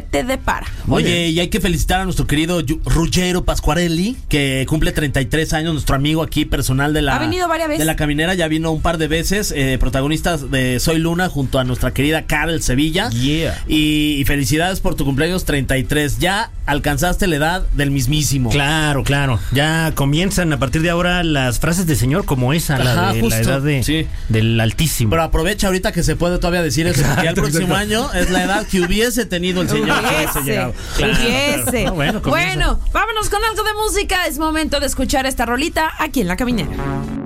te depara. Oye, y hay que felicitar a nuestro querido Ruggero Pasquarelli, que cumple 33 años, nuestro amigo aquí personal de la... Ha venido varias veces. De la caminera, ya vino un par de veces, protagonistas de Soy Luna junto a nuestra querida Karel Sevilla. Yeah. Y felicidades por tu cumpleaños 33. Ya alcanzaste la edad del mismísimo. Claro. Ya comienzan a partir de ahora las frases de señor como esa, la de justo. la edad del altísimo. Pero aprovecha ahorita que se puede todavía decir eso, porque ya el próximo año es la edad que hubiese tenido el señor. Hubiese. No, bueno, Bueno, vámonos con algo de música. Es momento de escuchar esta rolita aquí en La Caminera.